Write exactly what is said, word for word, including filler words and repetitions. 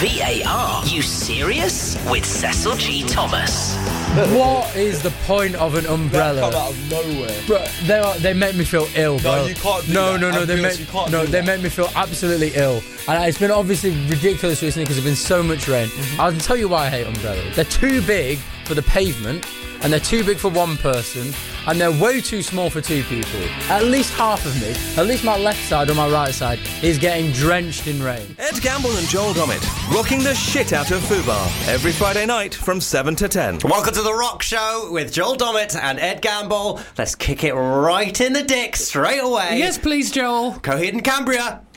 V A R. You serious? With Cecil G. Thomas. What is the point of an umbrella? That come out of nowhere. Bro, they are, they make me feel ill, bro. No, you can't do no, that. No, no, no, they Ambulance, make you can't no, do they that. make me feel absolutely ill. And it's been obviously ridiculous recently because there's been so much rain. Mm-hmm. I'll tell you why I hate umbrellas. They're too big for the pavement, and they're too big for one person, and they're way too small for two people. At least half of me, at least my left side or my right side, is getting drenched in rain. Ed Gamble and Joel Dommett, rocking the shit out of Fubar every Friday night from seven to ten. Welcome to The Rock Show with Joel Dommett and Ed Gamble. Let's kick it right in the dick straight away. Yes, please, Joel. Coheed and Cambria.